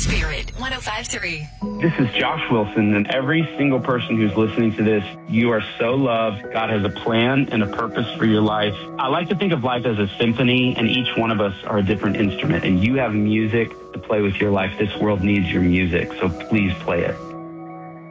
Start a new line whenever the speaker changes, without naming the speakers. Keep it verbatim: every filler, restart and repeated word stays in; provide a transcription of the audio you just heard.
Spirit one oh five point three.
This is Josh Wilson, and every single person who's listening to this, you are so loved. God has a plan and a purpose for your life. I like to think of life as a symphony, and each one of us are a different instrument, and you have music to play with your life. This world needs your music, so please play it.